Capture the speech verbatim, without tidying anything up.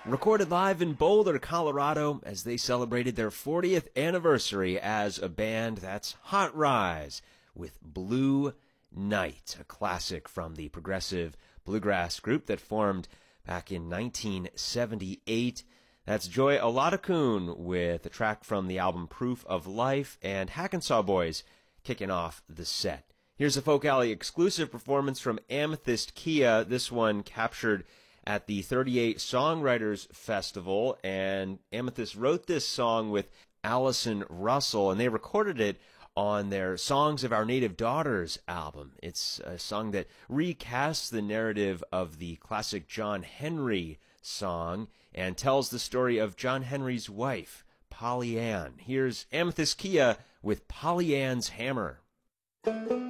Recorded live in Boulder, Colorado, as they celebrated their fortieth anniversary as a band. That's Hot Rise with Blue Night, a classic from the progressive bluegrass group that formed back in nineteen seventy-eight. That's Joy Oladokun with a track from the album Proof of Life, and Hackensaw Boys kicking off the set. Here's a Folk Alley exclusive performance from Amethyst Kia, this one captured at the thirty-eight Songwriters Festival, and Amethyst wrote this song with Allison Russell, and they recorded it on their Songs of Our Native Daughters album. It's a song that recasts the narrative of the classic John Henry song and tells the story of John Henry's wife, Polly Ann. Here's Amethyst Kia with Polly Ann's Hammer.